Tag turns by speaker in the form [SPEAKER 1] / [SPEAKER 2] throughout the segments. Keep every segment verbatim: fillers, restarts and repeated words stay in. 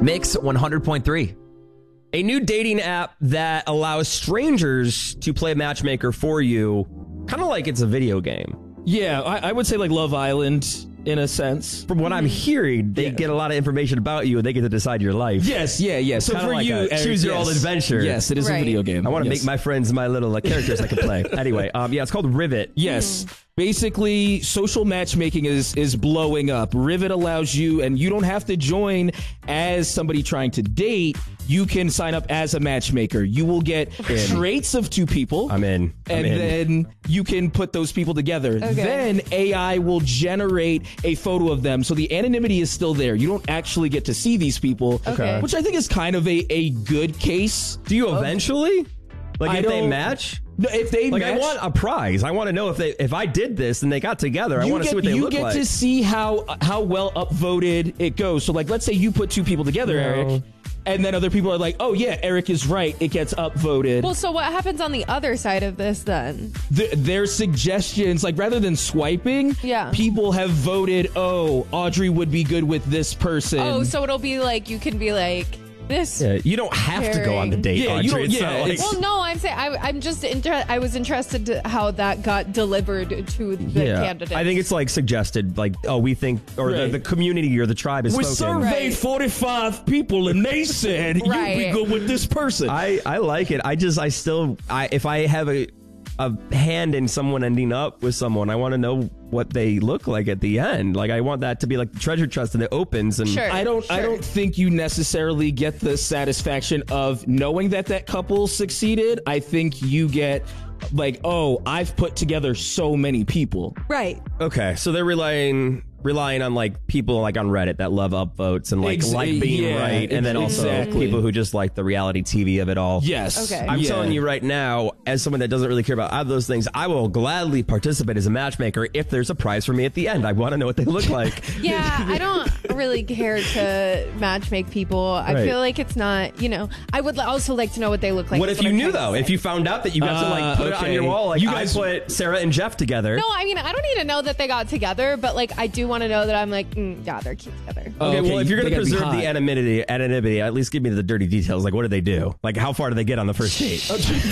[SPEAKER 1] Mix one hundred point three. A new dating app that allows strangers to play matchmaker for you, kind of like it's a video game.
[SPEAKER 2] Yeah, I, I would say like Love Island in a sense.
[SPEAKER 1] From what I'm hearing, they yeah. get a lot of information about you and they get to decide your life.
[SPEAKER 2] Yes, yeah, yeah. So
[SPEAKER 1] kinda
[SPEAKER 2] for
[SPEAKER 1] like
[SPEAKER 2] you,
[SPEAKER 1] a choose your
[SPEAKER 2] yes.
[SPEAKER 1] own adventure.
[SPEAKER 2] Yes, it is right. a video game.
[SPEAKER 1] I want to
[SPEAKER 2] yes.
[SPEAKER 1] make my friends my little uh, characters I can play. Anyway, um, yeah, it's called Rivet.
[SPEAKER 2] Yes. Mm. Basically, social matchmaking is is blowing up. Rivet allows you, and you don't have to join as somebody trying to date. You can sign up as a matchmaker. You will get traits of two people.
[SPEAKER 1] I'm in. I'm
[SPEAKER 2] and
[SPEAKER 1] in.
[SPEAKER 2] then you can put those people together.
[SPEAKER 3] Okay.
[SPEAKER 2] Then A I will generate a photo of them. So the anonymity is still there. You don't actually get to see these people,
[SPEAKER 3] Okay.
[SPEAKER 2] which I think is kind of a, a good case.
[SPEAKER 1] Do you eventually? Like
[SPEAKER 2] I
[SPEAKER 1] if they
[SPEAKER 2] don't-
[SPEAKER 1] match?
[SPEAKER 2] No, if they
[SPEAKER 1] Like,
[SPEAKER 2] match,
[SPEAKER 1] I want a prize. I want to know if they if I did this and they got together. I
[SPEAKER 2] you
[SPEAKER 1] want to
[SPEAKER 2] get,
[SPEAKER 1] see what they
[SPEAKER 2] you
[SPEAKER 1] look
[SPEAKER 2] get
[SPEAKER 1] like.
[SPEAKER 2] to see how how well upvoted it goes. So, like, let's say you put two people together,
[SPEAKER 1] No.
[SPEAKER 2] Eric, and then other people are like, "Oh yeah, Eric is right. It gets upvoted."
[SPEAKER 3] Well, so what happens on the other side of this then?
[SPEAKER 2] Th- their suggestions, like rather than swiping,
[SPEAKER 3] Yeah.
[SPEAKER 2] people have voted. Oh, Audrey would be good with this person.
[SPEAKER 3] Oh, so it'll be like, you can be like, this.
[SPEAKER 1] Yeah, you don't have to go on the date.
[SPEAKER 2] Yeah, you
[SPEAKER 1] Audrey.
[SPEAKER 2] don't-
[SPEAKER 1] It's
[SPEAKER 2] yeah,
[SPEAKER 1] not like-
[SPEAKER 2] it's-
[SPEAKER 3] Well, no, I'm saying I, I'm just inter- I was interested to how that got delivered to the
[SPEAKER 1] yeah.
[SPEAKER 3] candidates.
[SPEAKER 1] I think it's like suggested, like, oh, we think, or
[SPEAKER 2] Right.
[SPEAKER 1] the, the community or the tribe is
[SPEAKER 2] we
[SPEAKER 1] spoken.
[SPEAKER 2] surveyed
[SPEAKER 3] Right.
[SPEAKER 2] forty-five people, and they said
[SPEAKER 3] Right.
[SPEAKER 2] you'd be good with this person.
[SPEAKER 1] I, I like it. I just, I still, I if I have a a hand in someone ending up with someone, I want to know what they look like at the end. Like, I want that to be like the treasure chest and it opens. And
[SPEAKER 3] Sure.
[SPEAKER 2] I don't. I
[SPEAKER 3] Sure.
[SPEAKER 2] don't think you necessarily get the satisfaction of knowing that that couple succeeded. I think you get like, oh, I've put together so many people.
[SPEAKER 3] right.
[SPEAKER 1] Okay, so they're relying relying on like people like on Reddit that love upvotes and like
[SPEAKER 2] Ex-
[SPEAKER 1] like being
[SPEAKER 2] yeah,
[SPEAKER 1] right, and then also
[SPEAKER 2] exactly.
[SPEAKER 1] people who just like the reality T V of it all.
[SPEAKER 2] Yes.
[SPEAKER 3] Okay.
[SPEAKER 1] I'm
[SPEAKER 2] Yeah.
[SPEAKER 1] telling you right now, as someone that doesn't really care about either of those things, I will gladly participate as a matchmaker if there's a prize for me at the end. I want to know what they look like.
[SPEAKER 3] Yeah, I don't really care to matchmake people. I
[SPEAKER 1] Right.
[SPEAKER 3] feel like it's not, you know, I would also like to know what they look like.
[SPEAKER 1] What
[SPEAKER 3] is
[SPEAKER 1] if you
[SPEAKER 3] I'm
[SPEAKER 1] knew
[SPEAKER 3] trying to
[SPEAKER 1] though?
[SPEAKER 3] say.
[SPEAKER 1] If you found out that you got to like
[SPEAKER 2] Uh,
[SPEAKER 1] put it on
[SPEAKER 2] okay.
[SPEAKER 1] your wall, like
[SPEAKER 2] You guys-
[SPEAKER 1] I put Sarah and Jeff together.
[SPEAKER 3] No, I mean, I don't need to know that they got together, but like, I do want to know that I'm like, mm, yeah, they're cute together.
[SPEAKER 2] Oh,
[SPEAKER 1] Okay,
[SPEAKER 2] okay,
[SPEAKER 1] well, if you're
[SPEAKER 2] they
[SPEAKER 1] going to
[SPEAKER 2] gotta be
[SPEAKER 1] preserve the
[SPEAKER 2] hot.
[SPEAKER 1] anonymity, anonymity, at least give me the dirty details. Like, what do they do? Like, how far do they get on the first date?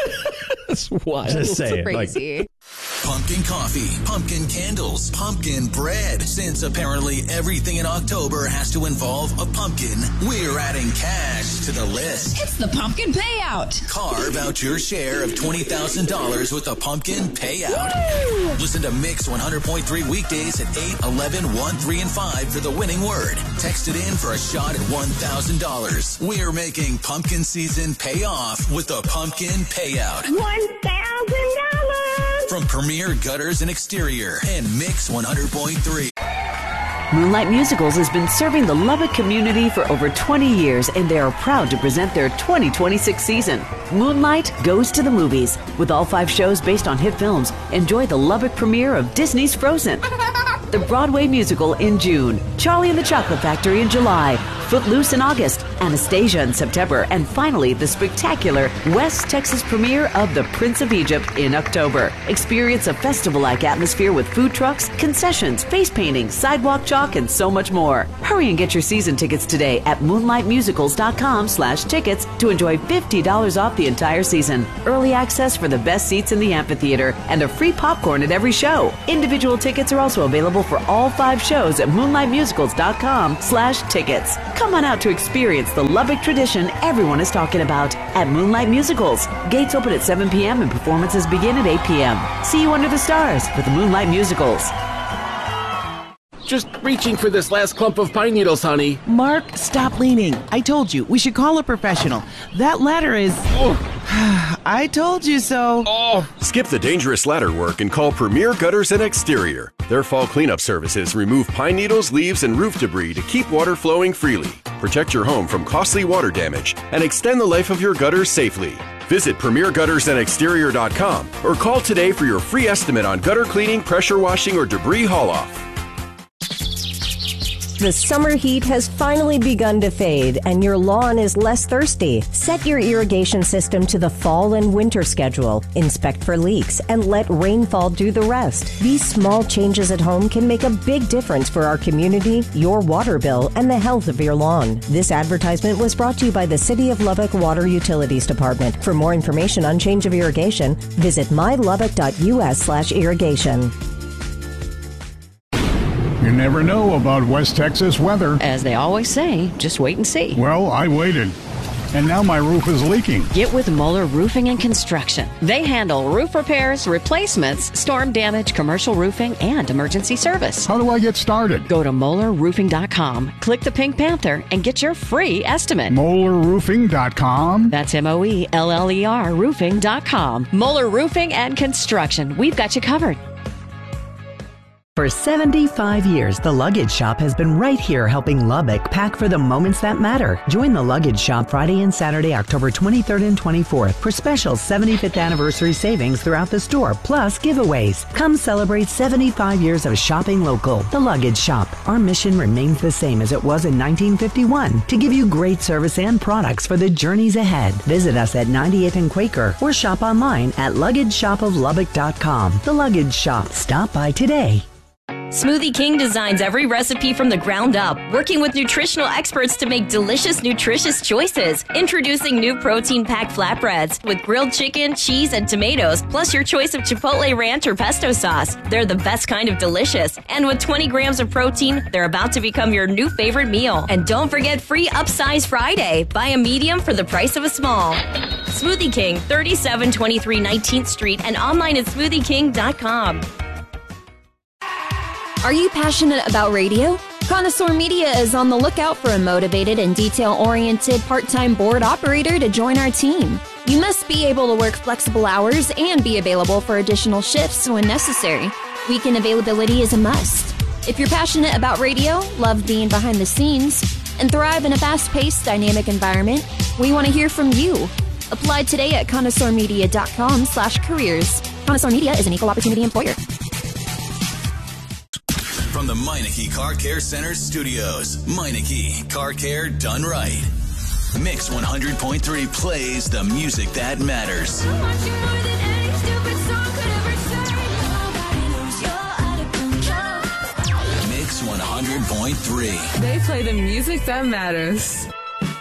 [SPEAKER 2] That's wild.
[SPEAKER 1] Just saying. Like,
[SPEAKER 3] Crazy.
[SPEAKER 4] Pumpkin coffee, pumpkin candles, pumpkin bread. Since apparently everything in October has to involve a pumpkin, we're adding cash to the list.
[SPEAKER 5] It's the pumpkin payout.
[SPEAKER 4] Carve out your share of twenty thousand dollars with a pumpkin payout. Listen to Mix one hundred point three weekdays at eight, eleven, one, three, and five for the winning word. Text it in for a shot at one thousand dollars. We're making pumpkin season pay off with a pumpkin payout.
[SPEAKER 6] one thousand dollars.
[SPEAKER 4] From Premier Gutters and Exterior and Mix one hundred point three.
[SPEAKER 7] Moonlight Musicals has been serving the Lubbock community for over twenty years, and they are proud to present their twenty twenty-six season. Moonlight Goes to the Movies. With all five shows based on hit films, enjoy the Lubbock premiere of Disney's Frozen, the Broadway musical in June, Charlie and the Chocolate Factory in July, Footloose in August, Anastasia in September, and finally the spectacular West Texas premiere of The Prince of Egypt in October. Experience a festival-like atmosphere with food trucks, concessions, face painting, sidewalk chalk, and so much more. Hurry and get your season tickets today at moonlightmusicals.com slash tickets to enjoy fifty dollars off the entire season, early access for the best seats in the amphitheater, and a free popcorn at every show. Individual tickets are also available for all five shows at moonlightmusicals.com slash tickets. Come on out to experience the Lubbock tradition everyone is talking about at Moonlight Musicals. Gates open at seven p.m. and performances begin at eight p.m. See you under the stars with the Moonlight Musicals.
[SPEAKER 8] Just reaching for this last clump of pine needles, honey.
[SPEAKER 9] Mark, stop leaning. I told you, we should call a professional. That ladder is... I told you so.
[SPEAKER 8] Oh.
[SPEAKER 10] Skip the dangerous ladder work and call Premier Gutters and Exterior. Their fall cleanup services remove pine needles, leaves, and roof debris to keep water flowing freely, protect your home from costly water damage, and extend the life of your gutters safely. Visit premier gutters and exterior dot com or call today for your free estimate on gutter cleaning, pressure washing, or debris haul-off.
[SPEAKER 5] The summer heat has finally begun to fade, and your lawn is less thirsty. Set your irrigation system to the fall and winter schedule. Inspect for leaks and let rainfall do the rest. These small changes at home can make a big difference for our community, your water bill, and the health of your lawn. This advertisement was brought to you by the City of Lubbock Water Utilities Department. For more information on change of irrigation, visit my lubbock dot u s slash irrigation.
[SPEAKER 11] You never know about West Texas weather.
[SPEAKER 12] As they always say, just wait and see.
[SPEAKER 11] Well, I waited. And now my roof is leaking.
[SPEAKER 12] Get with Moeller Roofing and Construction. They handle roof repairs, replacements, storm damage, commercial roofing, and emergency service.
[SPEAKER 11] How do I get started?
[SPEAKER 12] Go to moeller roofing dot com, click the pink panther, and get your free estimate.
[SPEAKER 11] moeller roofing dot com?
[SPEAKER 12] That's M O E L L E R roofing dot com. Moeller Roofing and Construction. We've got you covered.
[SPEAKER 13] For seventy-five years, The Luggage Shop has been right here helping Lubbock pack for the moments that matter. Join The Luggage Shop Friday and Saturday, October twenty-third and twenty-fourth for special seventy-fifth anniversary savings throughout the store, plus giveaways. Come celebrate seventy-five years of shopping local. The Luggage Shop. Our mission remains the same as it was in nineteen fifty-one, to give you great service and products for the journeys ahead. Visit us at ninety-eighth and Quaker or shop online at luggage shop of lubbock dot com. The Luggage Shop. Stop by today.
[SPEAKER 14] Smoothie King designs every recipe from the ground up, working with nutritional experts to make delicious, nutritious choices. Introducing new protein-packed flatbreads with grilled chicken, cheese, and tomatoes, plus your choice of Chipotle ranch or pesto sauce. They're the best kind of delicious. And with twenty grams of protein, they're about to become your new favorite meal. And don't forget free Upsize Friday. Buy a medium for the price of a small. Smoothie King, thirty-seven twenty-three nineteenth Street, and online at smoothie king dot com.
[SPEAKER 15] Are you passionate about radio? Connoisseur Media is on the lookout for a motivated and detail-oriented part-time board operator to join our team. You must be able to work flexible hours and be available for additional shifts when necessary. Weekend availability is a must. If you're passionate about radio, love being behind the scenes, and thrive in a fast-paced, dynamic environment, we want to hear from you. Apply today at connoisseur media dot com slash careers. Connoisseur Media is an equal opportunity employer.
[SPEAKER 4] From the Meineke Car Care Center studios, Meineke Car Care done right. Mix one hundred point three plays the music that matters. Mix one hundred point three.
[SPEAKER 16] They play the music that matters.